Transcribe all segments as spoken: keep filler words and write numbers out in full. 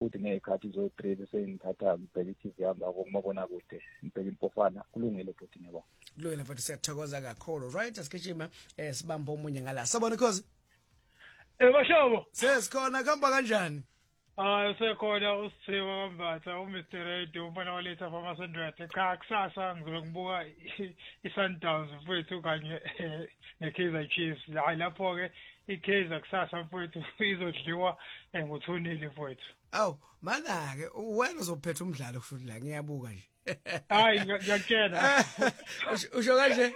futhi ngezikhathi zo three bese ngithatha ngibheka i-T V yami akumabona kude ngibheka impofana kulungile futhi ngiyabona kulungile futhi siyathokoza kakhulu right asigijima eh sibambe omunye ngala sabona cause eh bashobo sesikhona kuhamba kanjani hayi sekhona usithiwa kambatha uMr Radio umfana waletha famasendwethe cha kusasa ngizobe ngibuka iSundowns mfowethu kanye neKaizer Chiefs hayi lapho ke iKaizer kusasa mfowethu izodliwa ngothunile mfowethu aw mana ke wena uzophetha umdlalo futhi la ngiyabuka nje hayi ngiyakutshela usho kanje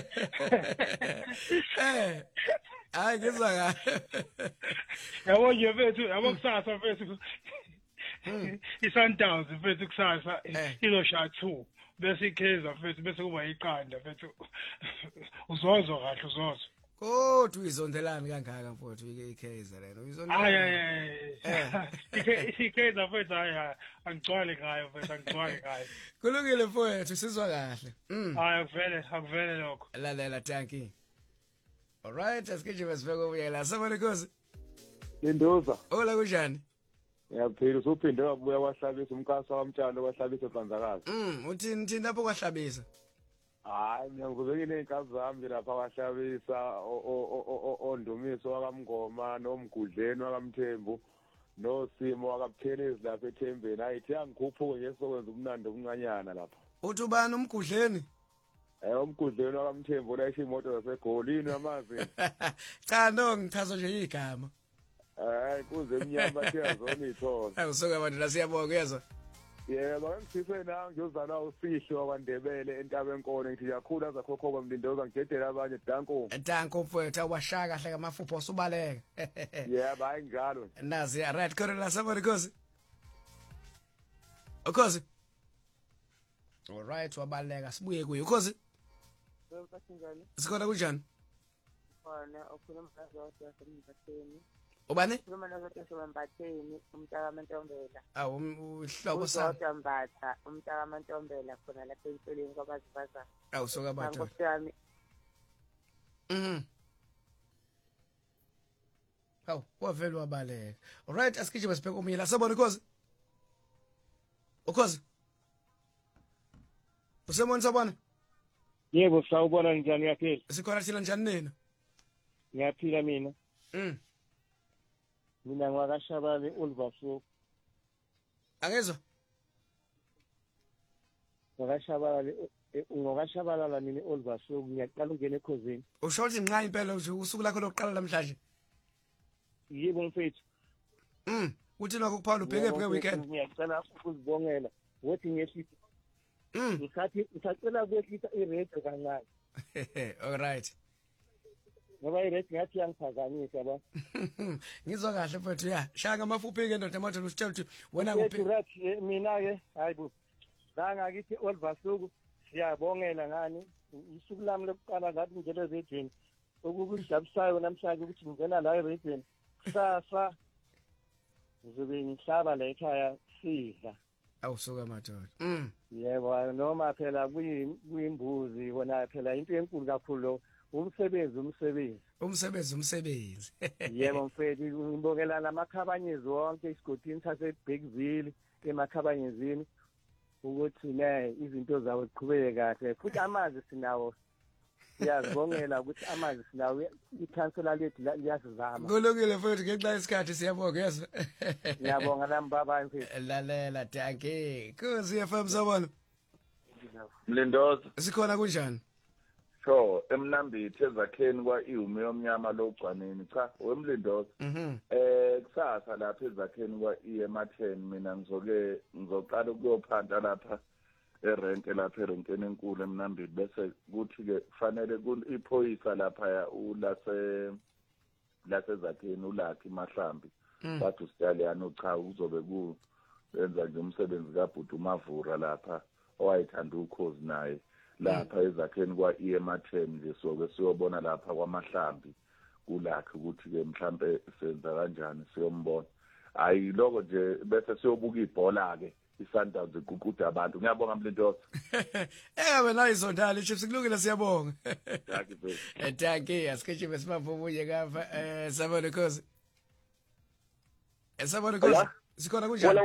eh hayi ngizwa kahle yabo nje mfethu yabo kusasa mfethu iSundowns mfethu kusasa izoshaya two bese iKaizer mfethu bese kuba iqanda mfethu uzozwa kahle uzozwa kodwa uyizondelani kangaka mfowethu iKaizer lena uyizondela hayi hayi iKaizer mfethu hayi angigcwale ngayo mfethu angigcwale ngayo kulungile mfowethu sizwa kahle hayi akuvele akuvele lokho lalela tanki alright asikije sibeke ubuyela sabona cause Lindoza ola kunjani Yaphila usuphinde wabuya wahlabisa umkhaso wamtshalo wahlabisa eBanzakazi mm uthini thini lapho kwahlabisa hayi ngiyakuzekile inkazi zami lapha wahlabisa ondumiso wakamngoma nomgudleni wakamthembu nosimo wakabuthelezi lapha eThembeni ayithi yangikhuphuke nje sokwenza umnandi omncanyana lapha uthi ubani umgudleni eh umgudleni wakamthembu la imoto zasegolini yamazi cha no ngichaza nje igama hayi kuze emnyama thiyazona ithola awu soke abantu la siyabonga yezwa yebo ngifise na ngiyozana usihlo kwaNdebele eNtabenkone ngithi yakhula zakhokhoba mlindoza ngidedela abanye danko danko mfowethu awashaya kahle kamafupho usubaleka yebo hayi njalo nazi ya right correla sabona cause cause all right wabaleka sibuye kuye cause sikhona kunjani khona okhuluma ngazo yasembatheni ubani ukhuluma nazo yasembatheni umntaka kaMantombela awu uhlobo sami uzombatha umntaka kaMantombela khona lapha empeleni kwabazibaza awu soka batho ngosami mhm awu wavela wabaleka all right asikije basibheka umyela sabona cause ukhoze usemoni sabona yebo sawubona njani yaphila sikhona thina njani nina ngiyaphila mina mm mina ngwakashabale Oliver Soku angezwa ngwakashabale ngwakashabala mina Oliver Soku ngiyaqala ungena ekhosini usho ukuthi nqa impela usuku lakho lokuqala namhlanje yebo mfethu mm uthi nakho kuphawula ubheke ebhe weekend ngiyacela ukuzibongela wothi ngesithi mm ngisathi ngisacela kwehlisa irate kancane all right ngoba irate ngathi yangiphazamisa ba ngizwa kahle mfethu ya shaka amafuphi ke ndoda manje usitshela ukuthi wena kuphi mina ke hayibo la ngakithi Oliver Soku siyabongela ngani isuku lami lokuqala ngathi ngene ezedini okukujabusayo namhlanje ukuthi ngena la eRadini kusasa ngizobe ngihlaba la ekhaya sidla awusuka madoda mm yebo noma phela kuyimbuzi wona phela into enkulu kakhulu umsebenzi umsebenzi umsebenzi umsebenzi yebo mfethu ngibongela namakhabanyezi wonke isigodini saseBigville emakhabanyezini ukuthi ne izinto zawo ziqhubeke kahle futhi amanzi sinawo siyazibongela ukuthi amanzi sinawo ikhansela lethu liyasizama kulungile mfethu ngenxa yesikhathi siyabonga yezwa ngiyabonga nami baba mfethu lalela danke kuzi F M sabona Mlindoza sikhona kunjani so emnambithi ezakheni kwa iwume yomnyama logcwaneni cha wemlindoza eh kusasa lapha ezakheni kwa E M ten mina ngizoke ngizoqala ukuyophanda lapha erenke lapha erenkeni enkulu emnambithi bese kuthi ke kufanele iphoyisa lapha ulase lase zakheni ulakhi mahlambi bathi uStaliyano cha uzobe ku yenza nje umsebenzi kaBhuti uMavura lapha owayithanda ukhozi naye lapha ezakheni kwa E M ten nje soke siyobona lapha kwamahlambi kulakhi ukuthi ke mhlambe senza kanjani siyombona hayi lokho nje bese siyobuka ibhola ke iSundowns iququda abantu ngiyabonga Mlindoza eh wena izondala chiefs kulungile siyabonga thank you eh thank you asikhe besibavubunye kafa eh sabona cause eh sabona cause sikhona kunjani